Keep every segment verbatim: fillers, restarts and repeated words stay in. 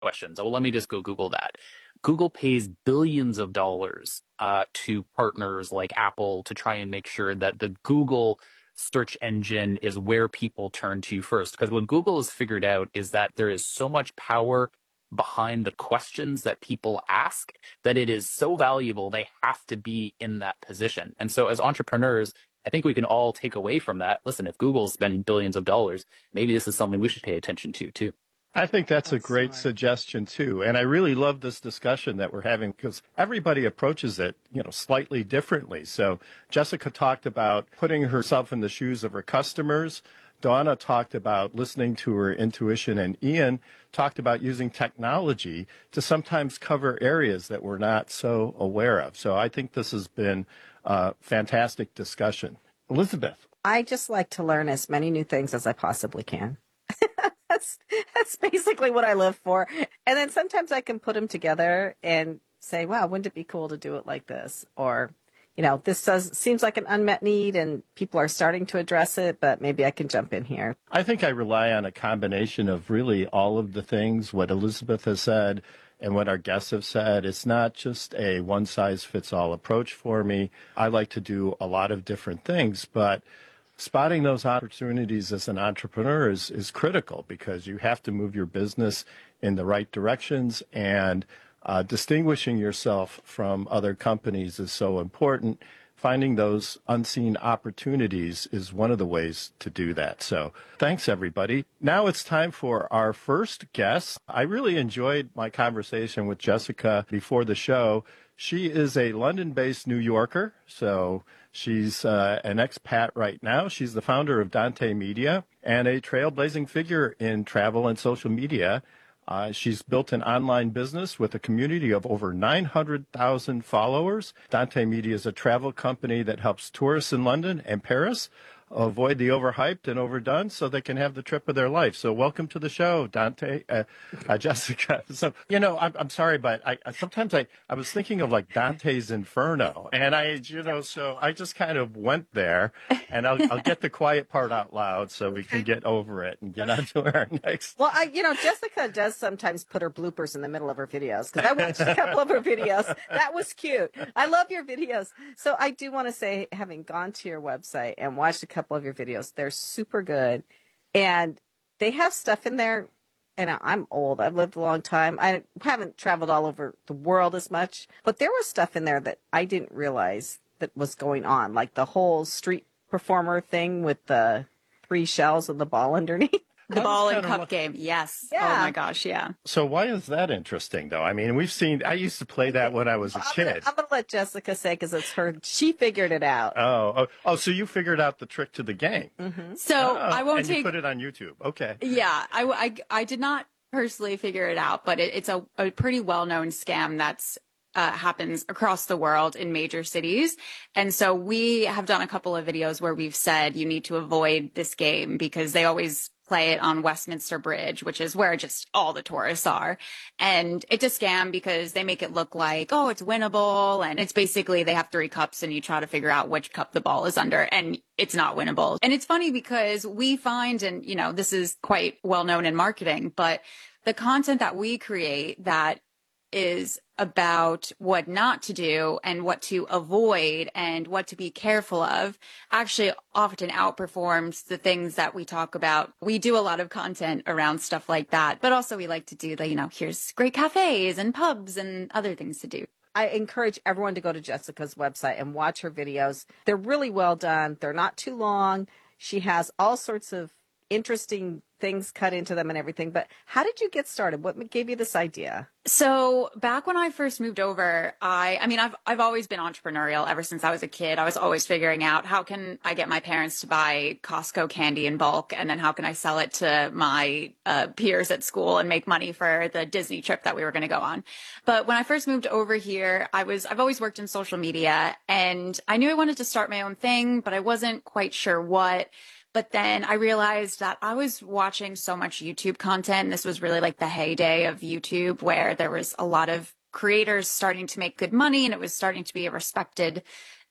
questions. Oh, well, let me just go Google that. Google pays billions of dollars uh, to partners like Apple to try and make sure that the Google search engine is where people turn to first. Because what Google has figured out is that there is so much power behind the questions that people ask that it is so valuable they have to be in that position. And so as entrepreneurs, I think we can all take away from that. Listen, if Google's spending billions of dollars, maybe this is something we should pay attention to too. I think that's a That's great smart. suggestion too. And I really love this discussion that we're having because everybody approaches it, you know, slightly differently. So Jessica talked about putting herself in the shoes of her customers. Donna talked about listening to her intuition, and Ian talked about using technology to sometimes cover areas that we're not so aware of. So I think this has been a fantastic discussion. Elizabeth. I just like to learn as many new things as I possibly can. That's that's basically what I live for. And then sometimes I can put them together and say, wow, wouldn't it be cool to do it like this? Or, you know, this does seems like an unmet need and people are starting to address it, but maybe I can jump in here. I think I rely on a combination of really all of the things, what Elizabeth has said and what our guests have said. It's not just a one size fits all approach for me. I like to do a lot of different things, but spotting those opportunities as an entrepreneur is, is critical because you have to move your business in the right directions, and uh, distinguishing yourself from other companies is so important. Finding those unseen opportunities is one of the ways to do that. So thanks, everybody. Now it's time for our first guest. I really enjoyed my conversation with Jessica before the show. She is a London-based New Yorker, so she's uh, an expat right now. She's the founder of Dante Media and a trailblazing figure in travel and social media. Uh, she's built an online business with a community of over nine hundred thousand followers. Dante Media is a travel company that helps tourists in London and Paris avoid the overhyped and overdone so they can have the trip of their life. So welcome to the show, Dante, uh, uh, Jessica. So, you know, I'm, I'm sorry, but I, I sometimes I, I was thinking of like Dante's Inferno, and I, you know, so I just kind of went there, and I'll, I'll get the quiet part out loud so we can get over it and get on to our next. Well, I, you know, Jessica does sometimes put her bloopers in the middle of her videos because I watched a couple of her videos. That was cute. I love your videos. So I do want to say, having gone to your website and watched a couple of your videos, they're super good. And they have stuff in there. And I'm old. I've lived a long time. I haven't traveled all over the world as much. But there was stuff in there that I didn't realize that was going on. Like the whole street performer thing with the three shells and the ball underneath. The ball and cup Like, game. Yes. Yeah. Oh my gosh. Yeah. so why is that interesting, though? I mean, we've seen, I used to play that when I was a I'm kid. gonna, I'm gonna let Jessica say because it's her. She figured it out. Oh, oh, oh, so you figured out the trick to the game. Mm-hmm. So Oh, I won't and take. you put it on YouTube. Okay. Yeah, I, I, I did not personally figure it out, but it, it's a, a pretty well-known scam that's uh, happens across the world in major cities. And so we have done a couple of videos where we've said you need to avoid this game because they always play it on Westminster Bridge, which is where just all the tourists are. And it's a scam because they make it look like, oh, it's winnable. And it's basically they have three cups and you try to figure out which cup the ball is under, and it's not winnable. And it's funny because we find, and you know, this is quite well known in marketing, but the content that we create that is about what not to do and what to avoid and what to be careful of actually often outperforms the things that we talk about. We do a lot of content around stuff like that, but also we like to do the, you know, here's great cafes and pubs and other things to do. I encourage everyone to go to Jessica's website and watch her videos. They're really well done. They're not too long. She has all sorts of interesting things cut into them and everything. But how did you get started? What gave you this idea? So back when I first moved over, I, I mean, I've, I've always been entrepreneurial ever since I was a kid. I was always figuring out how can I get my parents to buy Costco candy in bulk? And then how can I sell it to my uh, peers at school and make money for the Disney trip that we were going to go on? But when I first moved over here, I was, I've always worked in social media and I knew I wanted to start my own thing, but I wasn't quite sure what. But then I realized that I was watching so much YouTube content. This was really like the heyday of YouTube where there was a lot of creators starting to make good money and it was starting to be a respected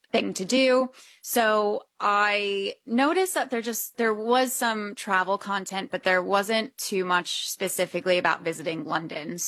thing to do. So I noticed that there just there was some travel content, but there wasn't too much specifically about visiting London.